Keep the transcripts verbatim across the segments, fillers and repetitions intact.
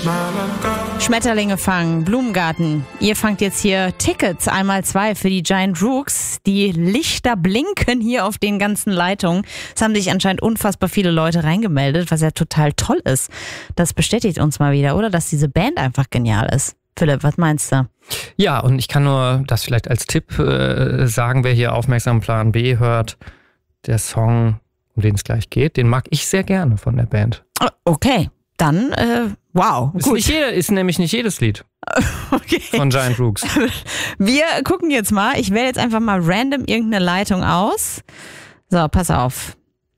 Schmetterlinge fangen, Blumengarten. Ihr fangt jetzt hier Tickets, einmal zwei für die Giant Rooks. Die Lichter blinken hier auf den ganzen Leitungen. Es haben sich anscheinend unfassbar viele Leute reingemeldet, was ja total toll ist. Das bestätigt uns mal wieder, oder? Dass diese Band einfach genial ist. Philipp, was meinst du? Ja, und ich kann nur das vielleicht als Tipp äh, sagen, wer hier aufmerksam Plan B hört, der Song, um den es gleich geht, den mag ich sehr gerne von der Band. Okay, dann, äh, wow. Ist, gut. nicht jeder, ist nämlich nicht jedes Lied okay. von Giant Rooks. Wir gucken jetzt mal, ich wähle jetzt einfach mal random irgendeine Leitung aus. So, pass auf.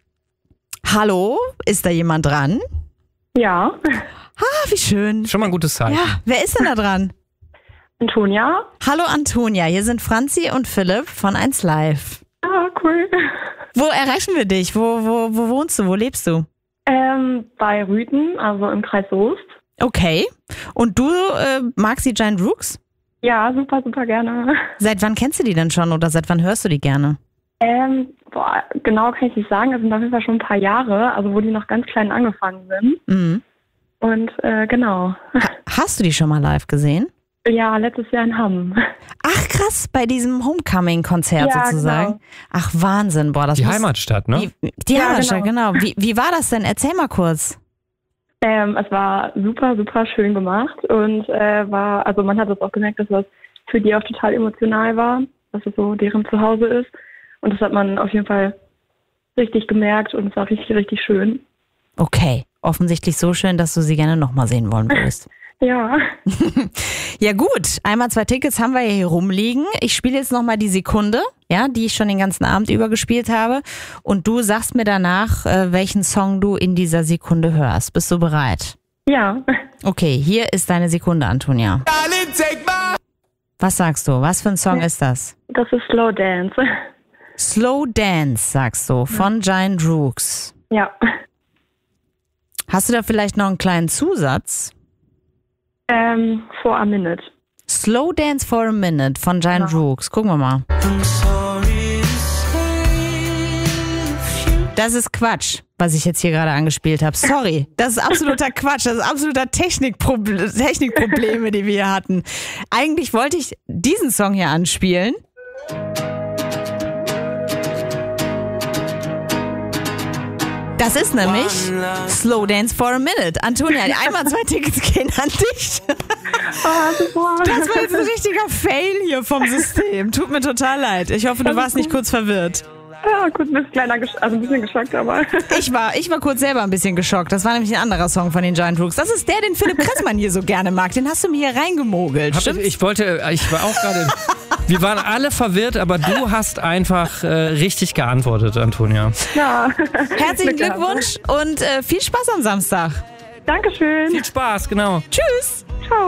Hallo, ist da jemand dran? Ja. Ah, wie schön. Schon mal ein gutes Zeichen. Ja, wer ist denn da dran? Antonia. Hallo Antonia, hier sind Franzi und Philipp von eins Live. Ah, cool. Wo erreichen wir dich? Wo, wo, wo wohnst du? Wo lebst du? Ähm, bei Rüthen, also im Kreis Soest. Okay. Und du äh, magst die Giant Rooks? Ja, super, super gerne. Seit wann kennst du die denn schon oder seit wann hörst du die gerne? Ähm, boah, genau kann ich nicht sagen. Es sind auf jeden Fall schon ein paar Jahre, also wo die noch ganz klein angefangen sind. Mhm. Und äh, genau. Ha- hast du die schon mal live gesehen? Ja, letztes Jahr in Hamm. Ach krass, bei diesem Homecoming-Konzert Ja, sozusagen. genau. Ach Wahnsinn, boah, das Die muss, Heimatstadt, ne? Die, die Ja, Heimatstadt, genau. Wie, wie war das denn? Erzähl mal kurz. Ähm, es war super, super schön gemacht und äh, war, also man hat das auch gemerkt, dass das für die auch total emotional war, dass es so deren Zuhause ist. Und das hat man auf jeden Fall richtig gemerkt und es war richtig, richtig schön. Okay, offensichtlich so schön, dass du sie gerne nochmal sehen wollen würdest. Ja. Ja gut, einmal zwei Tickets haben wir hier rumliegen. Ich spiele jetzt nochmal die Sekunde, ja, die ich schon den ganzen Abend über gespielt habe. Und du sagst mir danach, äh, welchen Song du in dieser Sekunde hörst. Bist du bereit? Ja. Okay, hier ist deine Sekunde, Antonia. Was sagst du? Was für ein Song ist das? Das ist Slow Dance. Slow Dance, sagst du, von Giant Rooks. Ja. Hast du da vielleicht noch einen kleinen Zusatz? Ähm, for a minute. Slow Dance for a Minute von Giant Rooks. Gucken wir mal. Das ist Quatsch, was ich jetzt hier gerade angespielt habe. Sorry, das ist absoluter Quatsch. Das ist absoluter Technikproble- Technikprobleme, die wir hier hatten. Eigentlich wollte ich diesen Song hier anspielen. Das ist nämlich Slow Dance for a Minute. Antonia, einmal zwei Tickets gehen an dich. Ah, super. Das war jetzt ein richtiger Fail hier vom System. Tut mir total leid. Ich hoffe, du warst nicht kurz verwirrt. Ja, kurz ein bisschen kleiner, gesch- also ein bisschen geschockt, aber. Ich war, ich war kurz selber ein bisschen geschockt. Das war nämlich ein anderer Song von den Giant Rooks. Das ist der, den Philipp Kressmann hier so gerne mag. Den hast du mir hier reingemogelt. Hab ich, Stimmt's? ich wollte, ich war auch gerade, wir waren alle verwirrt, aber du hast einfach äh, richtig geantwortet, Antonia. Ja. Herzlichen Glück gehabt. Glückwunsch und äh, viel Spaß am Samstag. Dankeschön. Viel Spaß, genau. Tschüss.